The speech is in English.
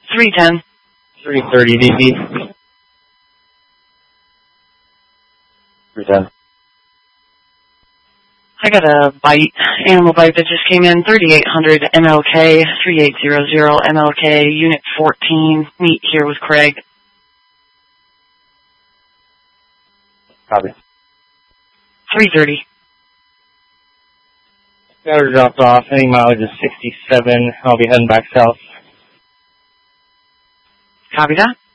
310. 330 DB. 310. I got a bite, animal bite that just came in, 3800 MLK, 3800 MLK, Unit 14, meet here with Craig. Copy. 330. Scatter dropped off. Any mileage is 67. I'll be heading back south. Copy that.